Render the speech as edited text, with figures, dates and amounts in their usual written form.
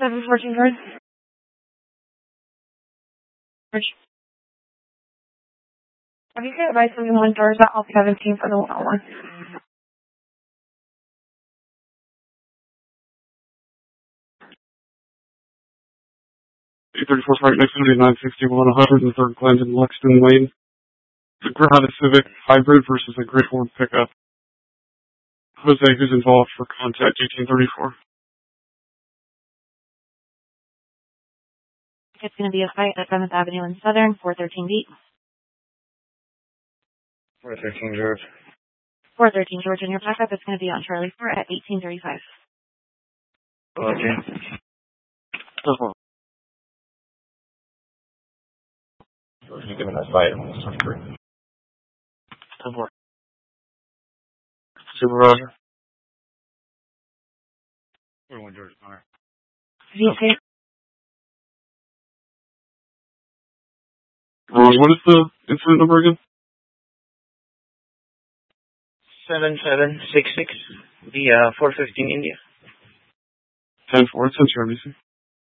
714 George. Have you got advice on one doors at all 17 for the 101? 834 Park next to 961, 103rd Glendon, Lexington Lane. The Granada Civic Hybrid versus a Great Horn pickup. Jose, who's involved for contact 1834. It's going to be a fight at 7th Avenue and Southern, 413 beat. 413 George. 413 George, and your backup is going to be on Charlie 4 at 1835. Okay. You're giving us fight on 23. 10-4. Super Roger. 41 George Connor. VK. What is the incident number again? 7766 via 415 India. 10-4. It's in RBC.